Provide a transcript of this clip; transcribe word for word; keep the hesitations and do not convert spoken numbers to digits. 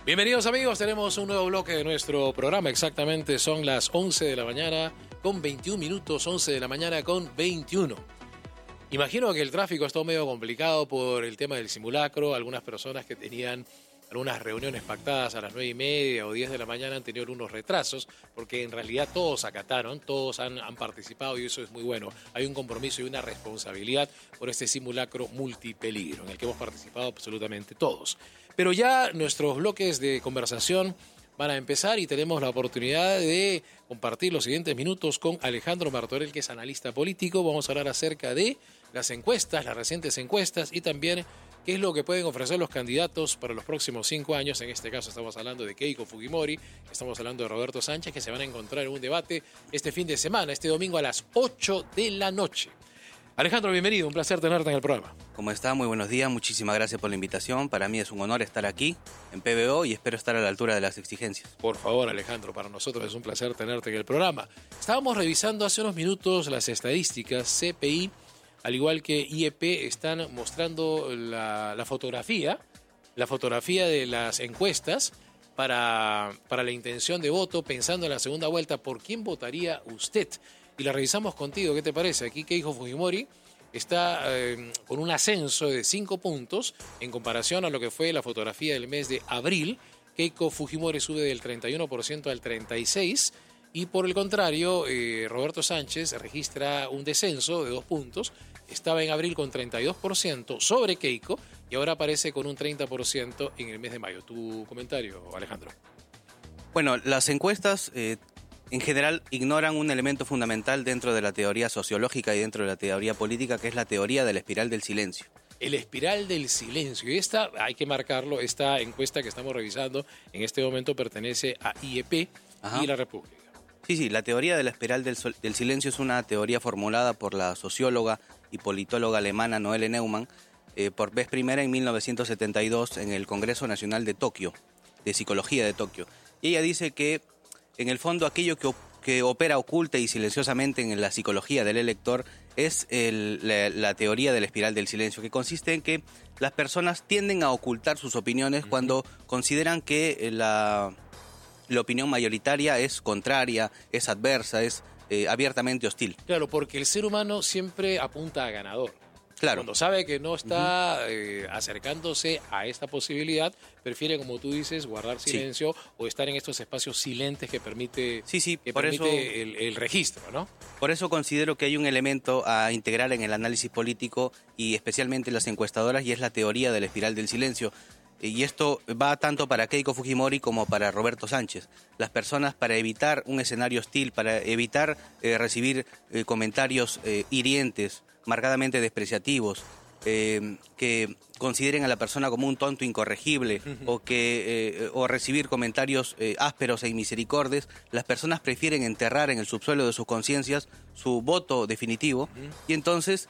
Bienvenidos amigos, tenemos un nuevo bloque de nuestro programa. Exactamente son las once de la mañana con veintiún minutos, once de la mañana con veintiuno. Imagino que el tráfico está medio complicado por el tema del simulacro. Algunas personas que tenían algunas reuniones pactadas a las nueve y media o diez de la mañana han tenido unos retrasos, porque en realidad todos acataron, todos han, han participado y eso es muy bueno. Hay un compromiso y una responsabilidad por este simulacro multipeligro en el que hemos participado absolutamente todos. Pero ya nuestros bloques de conversación van a empezar y tenemos la oportunidad de compartir los siguientes minutos con Alejandro Martorell, que es analista político. Vamos a hablar acerca de las encuestas, las recientes encuestas y también qué es lo que pueden ofrecer los candidatos para los próximos cinco años. En este caso estamos hablando de Keiko Fujimori, estamos hablando de Roberto Sánchez, que se van a encontrar en un debate este fin de semana, este domingo a las ocho de la noche. Alejandro, bienvenido, un placer tenerte en el programa. ¿Cómo está? Muy buenos días, muchísimas gracias por la invitación. Para mí es un honor estar aquí en P B O y espero estar a la altura de las exigencias. Por favor, Alejandro, para nosotros es un placer tenerte en el programa. Estábamos revisando hace unos minutos las estadísticas. C P I, al igual que I E P, están mostrando la, la fotografía, la fotografía de las encuestas para, para la intención de voto, pensando en la segunda vuelta. ¿Por quién votaría usted? Y la revisamos contigo, ¿qué te parece? Aquí Keiko Fujimori está eh, con un ascenso de cinco puntos en comparación a lo que fue la fotografía del mes de abril. Keiko Fujimori sube del treinta y uno por ciento al treinta y seis por ciento y por el contrario, eh, Roberto Sánchez registra un descenso de dos puntos. Estaba en abril con treinta y dos por ciento sobre Keiko y ahora aparece con un treinta por ciento en el mes de mayo. ¿Tu comentario, Alejandro? Bueno, las encuestas Eh... en general ignoran un elemento fundamental dentro de la teoría sociológica y dentro de la teoría política, que es la teoría de la espiral del silencio. El espiral del silencio. Y esta, hay que marcarlo, esta encuesta que estamos revisando en este momento pertenece a I E P Ajá. y La República. Sí, sí, la teoría de la espiral del, sol, del silencio es una teoría formulada por la socióloga y politóloga alemana Noelle Neumann eh, por vez primera en mil novecientos setenta y dos en el Congreso Nacional de Tokio, de Psicología de Tokio. Y ella dice que en el fondo, aquello que, que opera oculta y silenciosamente en la psicología del elector es el, la, la teoría de la espiral del silencio, que consiste en que las personas tienden a ocultar sus opiniones uh-huh. cuando consideran que la, la opinión mayoritaria es contraria, es adversa, es eh, abiertamente hostil. Claro, porque el ser humano siempre apunta a ganador. Claro. Cuando sabe que no está uh-huh. eh, acercándose a esta posibilidad, prefiere, como tú dices, guardar silencio sí. o estar en estos espacios silentes que permite, sí, sí, que por permite eso, el, el registro, ¿no? Por eso considero que hay un elemento a integrar en el análisis político y especialmente en las encuestadoras, y es la teoría de la espiral del silencio. Y esto va tanto para Keiko Fujimori como para Roberto Sánchez. Las personas, para evitar un escenario hostil, para evitar eh, recibir eh, comentarios eh, hirientes, marcadamente despreciativos, eh, que consideren a la persona como un tonto incorregible uh-huh. o que eh, o recibir comentarios eh, ásperos e inmisericordes, las personas prefieren enterrar en el subsuelo de sus conciencias su voto definitivo uh-huh. y entonces